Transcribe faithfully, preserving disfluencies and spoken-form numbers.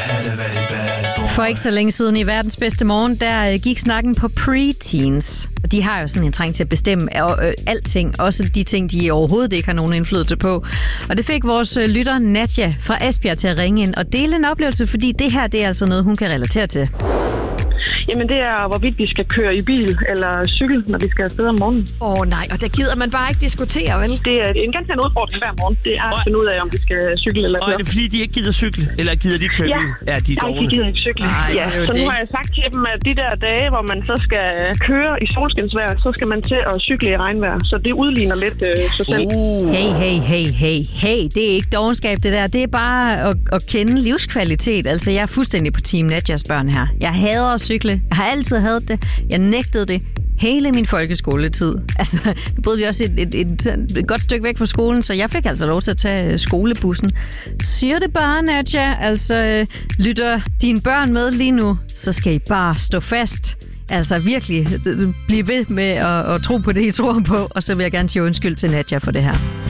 For ikke så længe siden i Verdens Bedste Morgen, der gik snakken på preteens. De har jo sådan en trang til at bestemme alting, også de ting, de overhovedet ikke har nogen indflydelse på. Og det fik vores lytter Nadja fra Esbjerg til at ringe ind og dele en oplevelse, fordi det her, det er altså noget, hun kan relatere til. Jamen det er, hvorvidt vi skal køre i bil eller cykel, når vi skal afsted om morgenen. Åh oh, nej, og der gider man bare ikke diskutere, vel? Det er en ganske anden udfordring hver morgen. Det er at finde ud af, om vi skal cykle eller køre. Og er det fordi, de ikke gider cykle? Eller gider de køre ja. bil? Ja, de er Nej, de gider ikke cykle. Ej, ja. Så det. nu har jeg sagt til dem, at de der dage, hvor man så skal køre i solskinsvejr, så skal man til at cykle i regnvejr. Så det udligner lidt øh, sig selv. Uh. Hey, hey, hey, hey, hey. Det er ikke dovenskab, det der. Det er bare at, at kende livskvalitet. Altså, jeg er fuldstændig på Team Nadjas børn her. Jeg hader at cykle. Jeg har altid hadet det. Jeg nægtede det hele min folkeskoletid. Altså, nu boede vi også et, et, et, et godt stykke væk fra skolen, så jeg fik altså lov til at tage skolebussen. Siger det bare, Nadja. Altså, lytter dine børn med lige nu, så skal I bare stå fast. Altså virkelig, blive ved med at, at tro på det, I tror på. Og så vil jeg gerne sige undskyld til Nadja for det her.